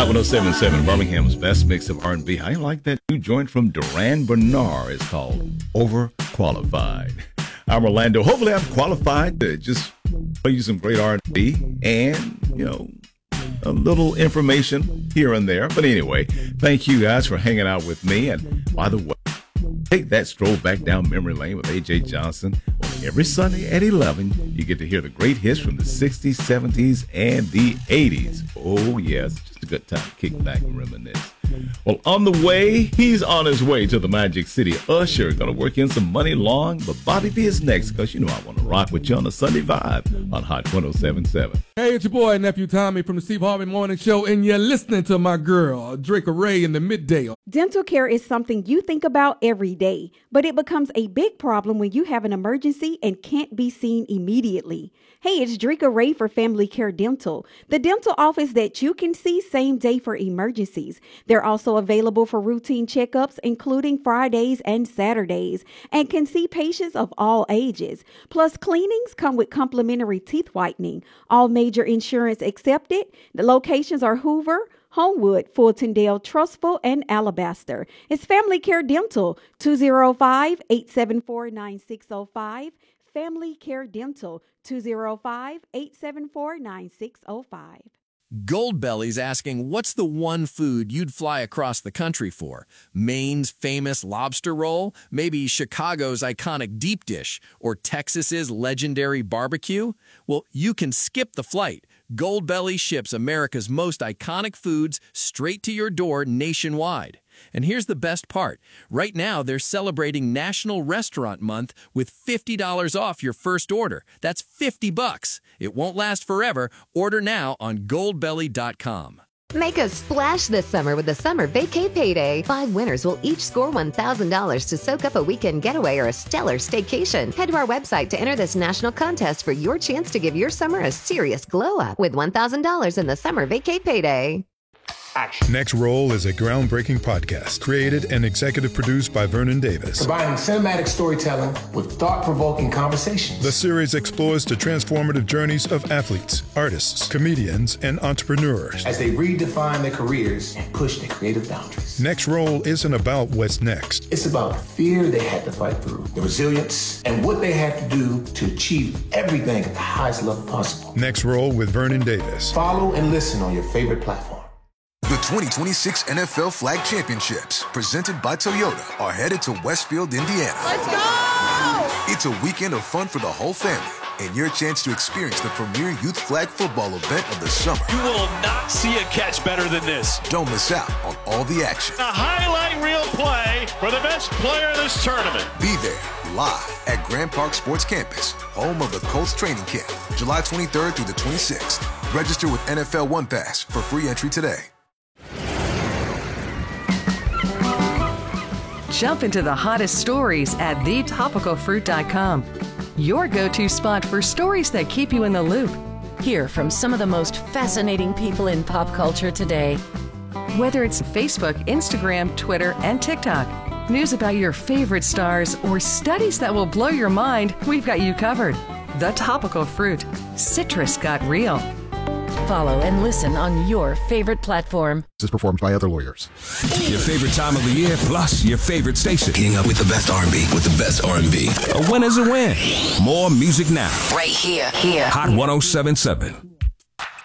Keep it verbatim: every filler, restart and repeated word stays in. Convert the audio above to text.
Hot one oh seven point seven, Birmingham's best mix of R and B. I like that new joint from Duran Bernard. It's called Overqualified. I'm Orlando. Hopefully I'm qualified to just play you some great R and B and, you know, a little information here and there. But anyway, thank you guys for hanging out with me. And by the way, take that stroll back down memory lane with A J Johnson. Well, every Sunday at eleven, you get to hear the great hits from the sixties, seventies, and the eighties. Oh, yes, just a good time to kick back and reminisce. Well, on the way, he's on his way to the Magic City. Usher going to work in some money long, but Bobby B is next because you know I want to rock with you on the Sunday Vibe on Hot one oh seven point seven. Hey, it's your boy, Nephew Tommy from the Steve Harvey Morning Show, and you're listening to my girl, Draco Ray, in the midday. Dental care is something you think about every day, but it becomes a big problem when you have an emergency and can't be seen immediately. Hey, it's Draco Ray for Family Care Dental, the dental office that you can see same day for emergencies. They're also available for routine checkups, including Fridays and Saturdays, and can see patients of all ages. Plus, cleanings come with complimentary teeth whitening. All major insurance accepted. The locations are Hoover, Homewood, Fultondale, Trustful, and Alabaster. It's Family Care Dental, two oh five, eight seven four, nine six oh five. Family Care Dental, two oh five, eight seven four, nine six oh five. Goldbelly's asking, what's the one food you'd fly across the country for? Maine's famous lobster roll? Maybe Chicago's iconic deep dish? Or Texas's legendary barbecue? Well, you can skip the flight. Goldbelly ships America's most iconic foods straight to your door nationwide. And here's the best part. Right now, they're celebrating National Restaurant Month with fifty dollars off your first order. That's fifty bucks. It won't last forever. Order now on goldbelly dot com. Make a splash this summer with the Summer Vacay Payday. Five winners will each score one thousand dollars to soak up a weekend getaway or a stellar staycation. Head to our website to enter this national contest for your chance to give your summer a serious glow-up with one thousand dollars in the Summer Vacay Payday. Action. Next Roll is a groundbreaking podcast created and executive produced by Vernon Davis. Combining cinematic storytelling with thought-provoking conversations. The series explores the transformative journeys of athletes, artists, comedians, and entrepreneurs as they redefine their careers and push their creative boundaries. Next Roll isn't about what's next. It's about the fear they had to fight through, the resilience, and what they had to do to achieve everything at the highest level possible. Next Roll with Vernon Davis. Follow and listen on your favorite platform. The twenty twenty-six N F L Flag Championships, presented by Toyota, are headed to Westfield, Indiana. Let's go! It's a weekend of fun for the whole family and your chance to experience the premier youth flag football event of the summer. You will not see a catch better than this. Don't miss out on all the action. A highlight reel play for the best player in this tournament. Be there live at Grand Park Sports Campus, home of the Colts training camp, July twenty-third through the twenty-sixth. Register with N F L One Pass for free entry today. Jump into the hottest stories at the topical fruit dot com. Your go-to spot for stories that keep you in the loop. Hear from some of the most fascinating people in pop culture today. Whether it's Facebook, Instagram, Twitter, and TikTok, news about your favorite stars, or studies that will blow your mind, we've got you covered. The Topical Fruit. Citrus got real. Follow and listen on your favorite platform. This is performed by other lawyers. Your favorite time of the year, plus your favorite station. Heating up with the best R and B, with the best R and B. A win is a win. More music now. Right here, here. Hot one oh seven point seven.